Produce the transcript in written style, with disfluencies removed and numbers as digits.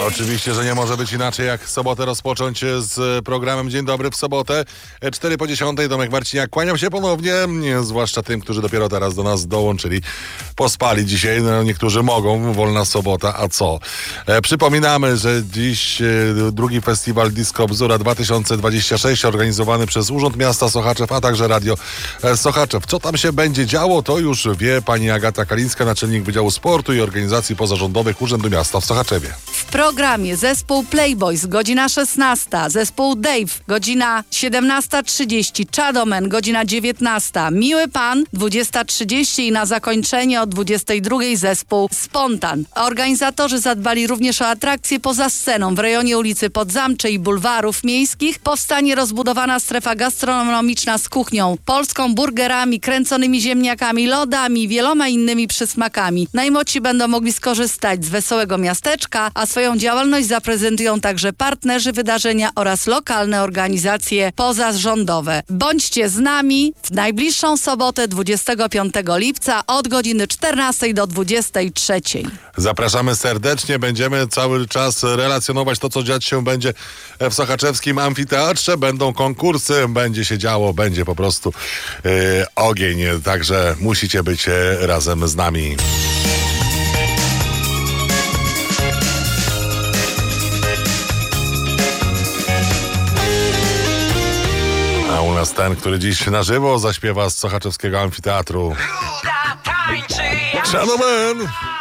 Oczywiście, że nie może być inaczej, jak sobotę rozpocząć z programem Dzień Dobry w sobotę. 4 po 10, Tomek Marciniak. Kłaniam się ponownie, zwłaszcza tym, którzy dopiero teraz do nas dołączyli. Pospali dzisiaj, niektórzy mogą, wolna sobota, a co? Przypominamy, że dziś drugi festiwal Disco Bzdura 2026 organizowany przez Urząd Miasta Sochaczew, a także Radio Sochaczew. Co tam się będzie działo, to już wie pani Agata Kalińska, naczelnik Wydziału Sportu i Organizacji Pozarządowych Urzędu Miasta w Sochaczewie. W programie zespół Playboys, godzina 16, zespół Dave, godzina 17:30, Chadomen, godzina 19, Miły Pan, 20:30 i na zakończenie o 22:00 zespół Spontan. Organizatorzy zadbali również o atrakcje poza sceną. W rejonie ulicy Podzamczej i bulwarów miejskich powstanie rozbudowana strefa gastronomiczna z kuchnią polską, burgerami, kręconymi ziemniakami, lodami, wieloma innymi przysmakami. Najmłodsi będą mogli skorzystać z wesołego miasteczka, a swoją działalność zaprezentują także partnerzy wydarzenia oraz lokalne organizacje pozarządowe. Bądźcie z nami w najbliższą sobotę 25 lipca od godziny 14 do 23. Zapraszamy serdecznie, będziemy cały czas relacjonować to, co dziać się będzie w Sochaczewskim Amfiteatrze. Będą konkursy, będzie się działo, będzie po prostu ogień, także musicie być razem z nami. A u nas ten, który dziś na żywo zaśpiewa z Sochaczewskiego Amfiteatru. Shadow Man!